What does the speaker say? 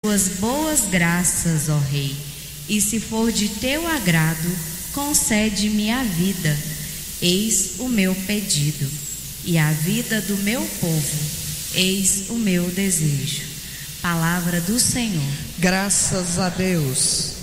tuas boas graças, ó Rei, e se for de teu agrado, concede-me a vida. Eis o meu pedido, e a vida do meu povo, eis o meu desejo. Palavra do Senhor. Graças a Deus.